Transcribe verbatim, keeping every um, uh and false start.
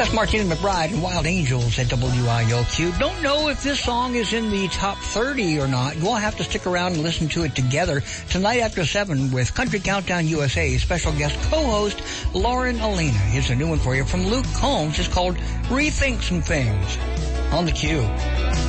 That's Martina McBride and Wild Angels at W I L Q. Don't know if this song is in the top thirty or not. You'll have to stick around and listen to it together tonight after seven with Country Countdown U S A special guest co-host Lauren Alina. Here's a new one for you from Luke Combs. It's called Rethink Some Things on the Q.